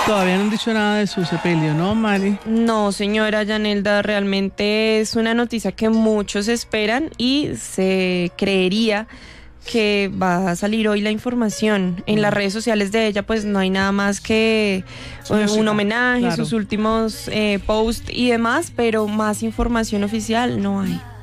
Todavía no han dicho nada de su sepelio, ¿no, Mari? No, señora Yanelda, realmente es una noticia que muchos esperan y se creería que va a salir hoy la información. En las redes sociales de ella pues no hay nada más que un homenaje, claro. sus últimos posts y demás, pero más información oficial no hay.